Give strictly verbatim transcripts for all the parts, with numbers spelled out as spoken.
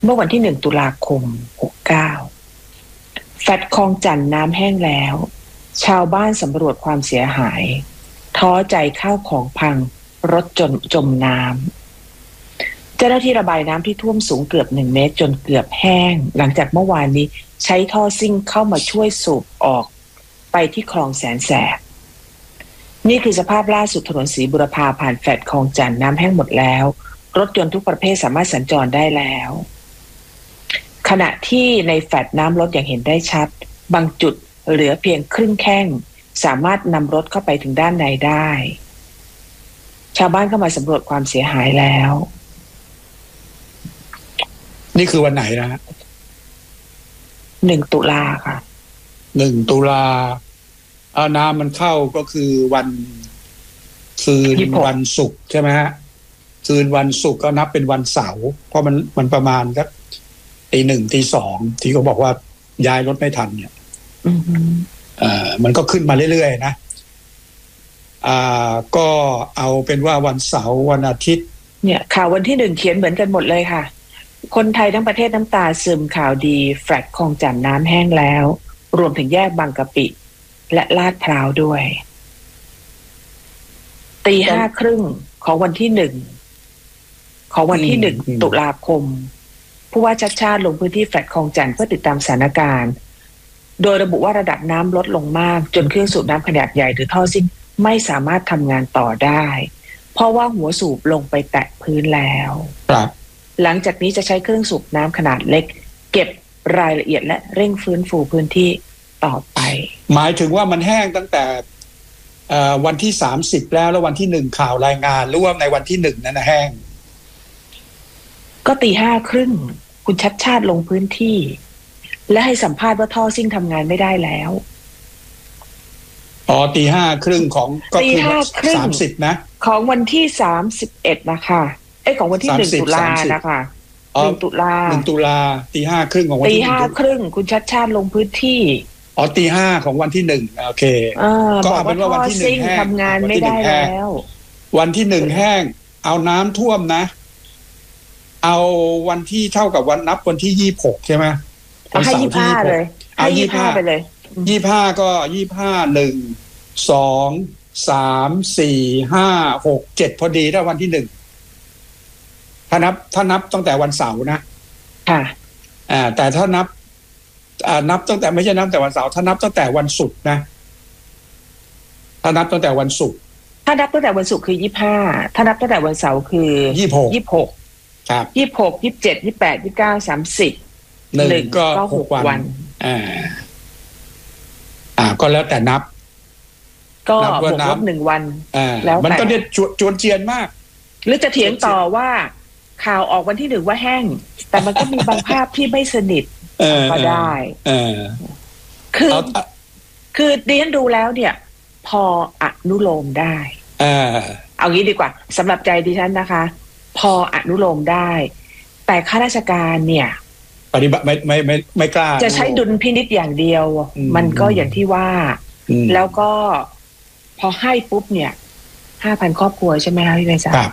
เมื่อวันที่หนึ่งตุลาคมหกเก้าแฟลตคลองจันทน์น้ำแห้งแล้วชาวบ้านสำรวจความเสียหายท้อใจข้าวของพังรถจนจมน้ำเจ้าหน้าที่ระบายน้ำที่ท่วมสูงเกือบหนึ่งเมตรจนเกือบแห้งหลังจากเมื่อวานนี้ใช้ท่อซิ่งเข้ามาช่วยสูบออกไปที่คลองแสนแสบนี่คือสภาพล่าสุดถนนศรีบุรพาผ่านแฟลตคลองจันทน์น้ำแห้งหมดแล้วรถยนต์ทุกประเภทสามารถสัญจรได้แล้วขณะที่ในแฟลตน้ำลดอย่างเห็นได้ชัดบางจุดเหลือเพียงครึ่งแข้งสามารถนำรถเข้าไปถึงด้านในได้ชาวบ้านเข้ามาสำรวจความเสียหายแล้วนี่คือวันไหนนะฮะหนึ่งตุลาค่ะหนึ่งตุลาเอาน้ำมันเข้าก็คือวันคืนวันศุกร์ใช่ไหมฮะคืนวันศุกร์ก็นับเป็นวันเสาร์เพราะมันมันประมาณสักตีหนึ่งตีสองที่เขาบอกว่าย้ายรถไม่ทันเนี่ยอ่ามันก็ขึ้นมาเรื่อยๆนะอ่าก็เอาเป็นว่าวันเสาร์วันอาทิตย์เนี่ยข่าววันที่หนึ่งเขียนเหมือนกันหมดเลยค่ะคนไทยทั้งประเทศน้ำตาซึมข่าวดีแฟลตคลองจันทน์น้ำแห้งแล้วรวมถึงแยกบางกะปิและลาดพร้าวด้วยตีห้าครึ่งของวันที่หนึ่งของวันที่หนึ่งตุลาคมผู้ว่าชัชชาติลงพื้นที่แฟลตคลองจันทน์เพื่อติดตามสถานการณ์โดยระบุว่าระดับน้ำลดลงมากจนเครื่องสูบน้ำขนาดใหญ่หรือท่อซิ่งไม่สามารถทำงานต่อได้เพราะว่าหัวสูบลงไปแตะพื้นแล้วหลังจากนี้จะใช้เครื่องสูบน้ำขนาดเล็กเก็บรายละเอียดและเร่งฟื้นฟูพื้นที่ต่อไปหมายถึงว่ามันแห้งตั้งแต่วันที่สามสิบแล้วแล้ววันที่หนึ่งข่าวรายงานหรือว่าในวันที่หนึ่งนั้นนะแห้งก็ตีห้าครึ่งคุณชัดชาติลงพื้นที่และให้สัมภาษณ์ว่าท่อซิ่งทำงานไม่ได้แล้วอ๋อตีห้าครึ่งของก็คือสามสิบนะของวันที่สามสิบเอ็ดนะคะเอ้ของวันที่หนึ่งตุลานะคะหนึ่งตุลาหนึ่งตุลาตีห้าครึ่งของวันที่ตีห้าครึ่งคุณชัดชาติลงพื้นที่อ๋อตีห้าของวันที่หนึ่งโอเคก็เอาเป็นว่าวันที่หนึ่งแห้งทำงานไม่ได้แล้ววันที่หนึ่งแห้งเอาน้ำท่วมนะเอาวันที่เท่ากับวันนับวันที่ยี่สิบหกใช่ไหมเอาให้ยี่สิบห้าเลยเอายี่สิบห้าไปเลยยี่สิบห้าก็ยี่สิบห้าหนึ่งสองสามสี่ห้าหกเจ็ดพอดีถ้าวันที่หนึ่งถ้านับถ้านับตั้งแต่วันเสาร์นะค่ะอ่าแต่ถ้านับอ่านับตั้งแต่ไม่ใช่นับแต่วันเสาร์ถ้านับตั้งแต่วันศุกร์นะถ้านับตั้งแต่วันศุกร์ถ้านับตั้งแต่วันศุกร์คือยี่สิบห้าถ้านับตั้งแต่วันเสาร์คือยี่สิบหกยี่สิบหกครับยี่สิบหกยี่สิบเจ็ดยี่สิบแปดยี่สิบเก้าสามสิบหนึ่งก็หกวันอ่าอ่าก็แล้วแต่นับก็บวกลบหนึ่งวันแล้วมันก็เนี่ยจวนเจียนมากหรือจะเถียงต่อว่าข่าวออกวันที่หนึ่งว่าแห้งแต่มันก็มีบางภาพที่ไม่สนิทก็ได้คือคือดิฉันดูแล้วเนี่ยพออนุโลมได้เอางี้ดีกว่าสำหรับใจดิฉันนะคะพออนุโลมได้แต่ข้าราชการเนี่ยปฏิบัติไม่ไม่ไม่ไม่กล้าจะใช้ดุลพินิจอย่างเดียวมันก็อย่างที่ว่าแล้วก็พอให้ปุ๊บเนี่ยห้าพันครอบครัวใช่ไหมคะพี่เมษา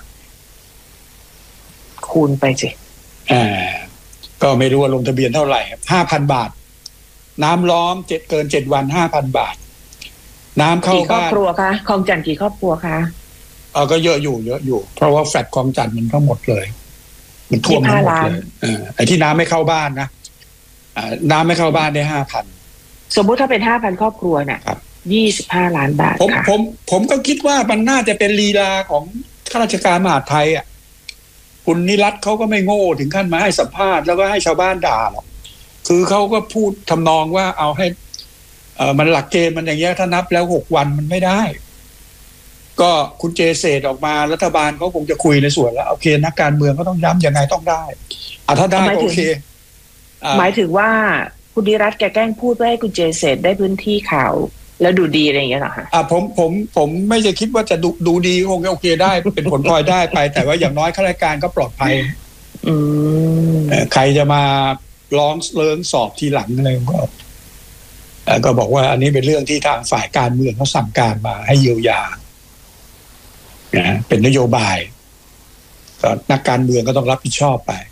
คูณไปสิอ่าก็ไม่รู้ว่าลงทะเบียนเท่าไหร่ห้าพันบาทน้ำล้อมเจ็ดเกินเจ็ดวันห้าพันบาทน้ำเข้าบ้านกี่ครอบครัวคะคลองจันทน์กี่ครอบครัวคะเออก็เยอะอยู่เยอะอยู่เพราะว่าแฟลตคลองจันทน์มันทั้งหมดเลยมันท่วมทั้งหมดเลยเออไอ้ที่น้ำไม่เข้าบ้านนะอ่าน้ำไม่เข้าบ้านได้ห้าพันสมมุติถ้าเป็นห้าพันครอบครัวเนี่ยยี่สิบห้าล้านบาทผมผมผมก็คิดว่ามันน่าจะเป็นลีลาของข้าราชการมหาดไทยอ่ะคุณนิรัตน์เขาก็ไม่โง่ถึงขั้นมาให้สัมภาษณ์แล้วก็ให้ชาวบ้านด่าหรอกคือเขาก็พูดทำนองว่าเอาให้เออมันหลักเกณฑ์มันอย่างเงี้ยถ้านับแล้วหกวันมันไม่ได้ก็คุณเจเศษออกมารัฐบาลเขาคงจะคุยในส่วนแล้วโอเคนักการเมืองก็ต้องย้ำยังไงต้องได้อ่ะถ้าได้โอเคหมายถึงว่าคุณนิรัตน์แกแกล้งพูดเพื่อให้คุณเจเศษได้พื้นที่ข่าวแล้วดูดีอะไรอย่างเงี้ยเหรอคะอ่าผมผมผมไม่จะคิดว่าจะดูดูดีคงจะโอเคได้เป็นผลพลอยได้ไปแต่ว่าอย่างน้อยข้าราชการก็ปลอดภัยอืมใครจะมาร้องเลิงสอบทีหลังอะไรก็ก็บอกว่าอันนี้เป็นเรื่องที่ทางฝ่ายการเมืองเขาสั่งการมาให้เยียวยานะเป็นนโยบายก็นักการเมืองก็ต้องรับผิดชอบไป